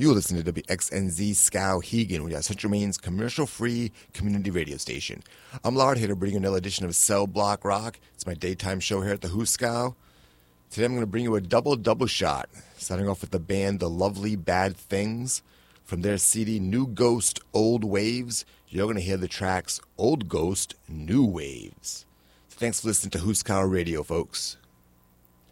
You listen to WXNZ Skowhegan, which is Central Maine's commercial-free community radio station. I'm Lard here to bring you another edition of Cell Block Rock. It's my daytime show here at the Hooskow. Today I'm going to bring you a double shot, starting off with the band The Lovely Bad Things. From their CD New Ghost, Old Waves, you're going to hear the tracks Old Ghost, New Waves. So thanks for listening to Hooskow Radio, folks.